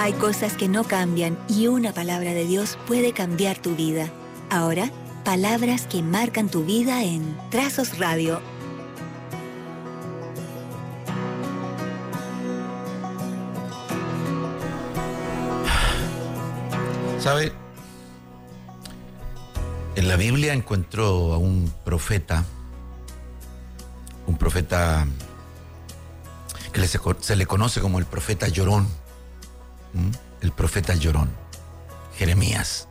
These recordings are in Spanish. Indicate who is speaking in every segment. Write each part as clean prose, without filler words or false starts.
Speaker 1: Hay cosas que no cambian y una palabra de Dios puede cambiar tu vida. Ahora, palabras que marcan tu vida en Trazos Radio.
Speaker 2: ¿Sabe? En la Biblia encuentro a un profeta que se le conoce como el profeta llorón. El profeta llorón, Jeremías,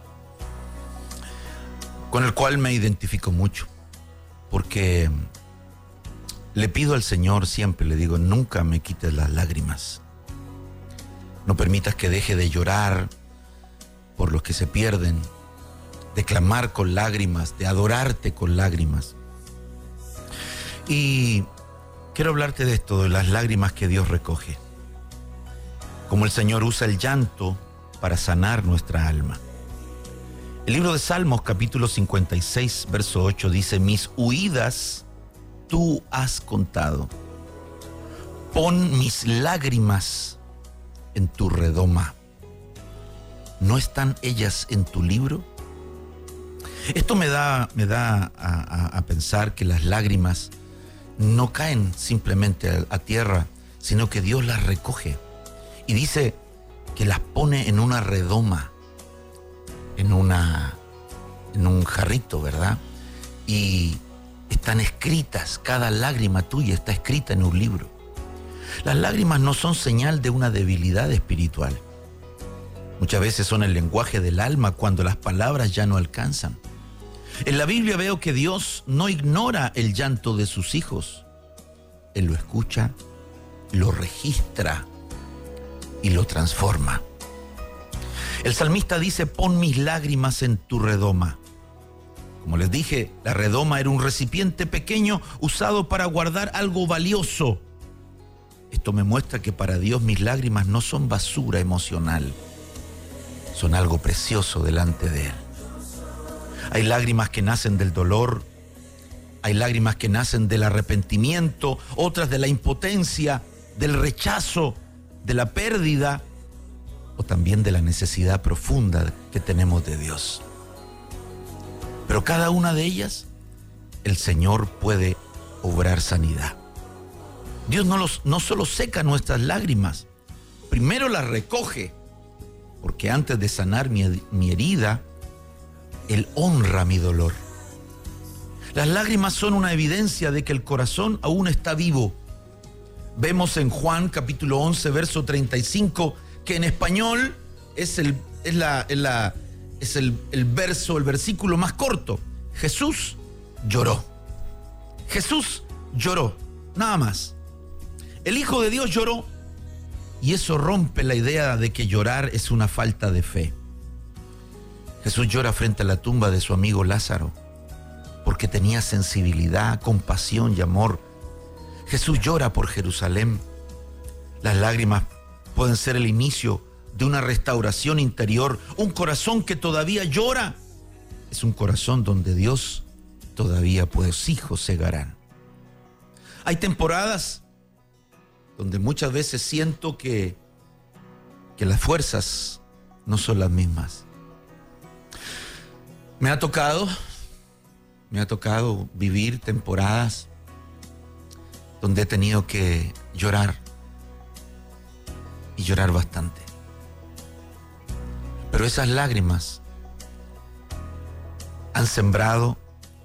Speaker 2: con el cual me identifico mucho, porque le pido al Señor siempre, le digo, nunca me quites las lágrimas, no permitas que deje de llorar por los que se pierden, de clamar con lágrimas, de adorarte con lágrimas. Y quiero hablarte de esto, de las lágrimas que Dios recoge. Como el Señor usa el llanto para sanar nuestra alma. El libro de Salmos, capítulo 56, verso 8, dice: mis huidas tú has contado. Pon mis lágrimas en tu redoma. ¿No están ellas en tu libro? Esto me da a pensar que las lágrimas no caen simplemente a tierra, sino que Dios las recoge. Y dice que las pone en una redoma, en un jarrito, ¿verdad? Y están escritas, cada lágrima tuya está escrita en un libro. Las lágrimas no son señal de una debilidad espiritual. Muchas veces son el lenguaje del alma cuando las palabras ya no alcanzan. En la Biblia veo que Dios no ignora el llanto de sus hijos. Él lo escucha, lo registra y lo transforma. El salmista dice: pon mis lágrimas en tu redoma. Como les dije, la redoma era un recipiente pequeño usado para guardar algo valioso. Esto me muestra que para Dios mis lágrimas no son basura emocional, son algo precioso delante de Él. Hay lágrimas que nacen del dolor, hay lágrimas que nacen del arrepentimiento, otras de la impotencia, del rechazo, de la pérdida o también de la necesidad profunda que tenemos de Dios. Pero cada una de ellas, el Señor puede obrar sanidad. Dios no solo seca nuestras lágrimas, primero las recoge, porque antes de sanar mi herida, Él honra mi dolor. Las lágrimas son una evidencia de que el corazón aún está vivo. Vemos en Juan capítulo 11, verso 35, que en español es el versículo más corto. Jesús lloró. Jesús lloró, nada más. El Hijo de Dios lloró, y eso rompe la idea de que llorar es una falta de fe. Jesús llora frente a la tumba de su amigo Lázaro, porque tenía sensibilidad, compasión y amor. Jesús llora por Jerusalén. Las lágrimas pueden ser el inicio de una restauración interior. Un corazón que todavía llora es un corazón donde Dios todavía, pues, hijos segarán. Hay temporadas donde muchas veces siento que las fuerzas no son las mismas. Me ha tocado vivir temporadas donde he tenido que llorar, y llorar bastante. Pero esas lágrimas han sembrado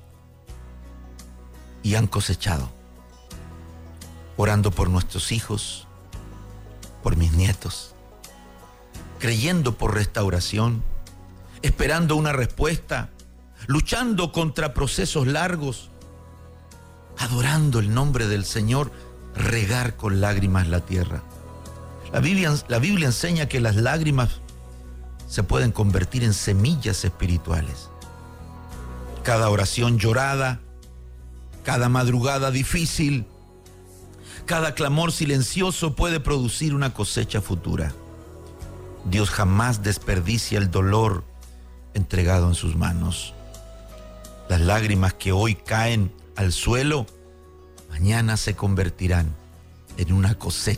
Speaker 2: y han cosechado, orando por nuestros hijos, por mis nietos, creyendo por restauración, esperando una respuesta, luchando contra procesos largos, adorando el nombre del Señor, regar con lágrimas la tierra. La Biblia enseña que las lágrimas se pueden convertir en semillas espirituales. Cada oración llorada, cada madrugada difícil, cada clamor silencioso puede producir una cosecha futura. Dios jamás desperdicia el dolor entregado en sus manos. Las lágrimas que hoy caen al suelo, mañana se convertirán en una cosecha